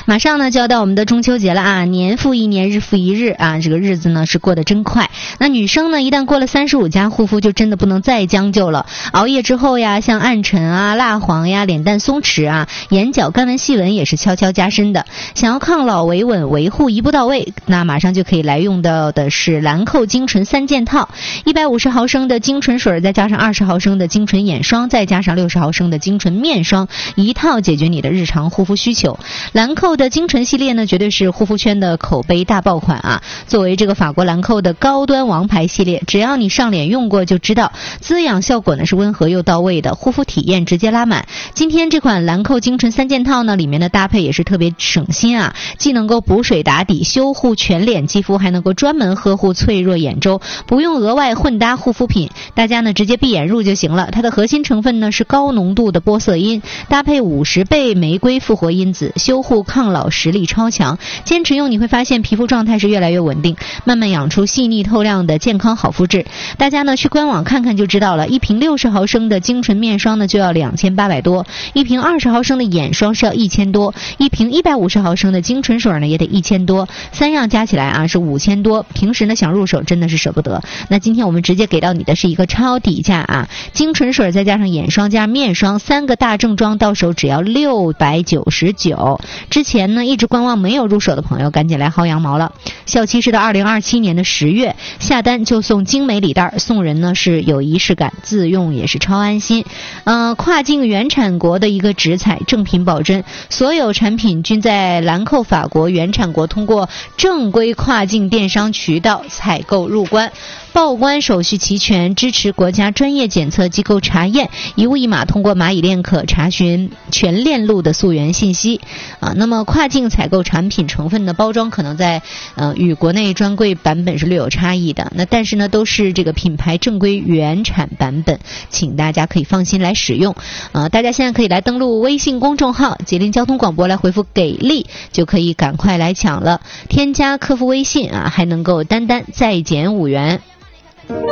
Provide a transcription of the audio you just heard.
马上呢就要到我们的中秋节了啊，年复一年，日复一日啊，这个日子呢是过得真快。那女生呢，一旦过了35加，护肤就真的不能再将就了。熬夜之后呀，像暗沉啊、蜡黄呀、脸蛋松弛啊、眼角干纹细纹也是悄悄加深的。想要抗老维稳维护一步到位，那马上就可以来用到的是兰蔻精纯3件套，150毫升的精纯水，再加上20毫升的精纯眼霜，再加上60毫升的精纯面霜，一套解决你的日常护肤需求。兰蔻的精纯系列呢，绝对是护肤圈的口碑大爆款啊！作为这个法国兰蔻的高端王牌系列，只要你上脸用过就知道，滋养效果呢是温和又到位的，护肤体验直接拉满。今天这款兰蔻精纯3件套呢，里面的搭配也是特别省心啊，既能够补水打底，修护全脸肌肤，还能够专门呵护脆弱眼周，不用额外混搭护肤品，大家呢直接闭眼入就行了。它的核心成分呢是高浓度的玻色因，搭配50倍玫瑰复活因子，修护抗老实力超强。坚持用你会发现皮肤状态是越来越稳定，慢慢养出细腻透亮的健康好肤质。大家呢去官网看看就知道了，一瓶60毫升的精纯面霜呢就要2800多，一瓶20毫升的眼霜是要1000多，一瓶150毫升的精纯水呢也得1000多，3样加起来啊是5000多。平时呢想入手真的是舍不得，那今天我们直接给到你的是一个超底价啊，精纯水再加上眼霜加上面霜3个大正装到手只要699。之前呢一直观望没有入手的朋友赶紧来薅羊毛了，效期是到2027年的10月，下单就送精美礼袋，送人呢是有仪式感，自用也是超安心。跨境原产国的一个直采，正品保真，所有产品均在兰蔻法国原产国通过正规跨境电商渠道采购入关，报关手续齐全，支持国家专业检测机构查验，一物一码通过蚂蚁链可查询全链路的溯源信息啊。那么跨境采购产品成分的包装可能在与国内专柜版本是略有差异的，那但是呢都是这个品牌正规原产版本，请大家可以放心来使用大家现在可以来登录微信公众号吉林交通广播来回复给力，就可以赶快来抢了，添加客服微信啊，还能够单单再减5元。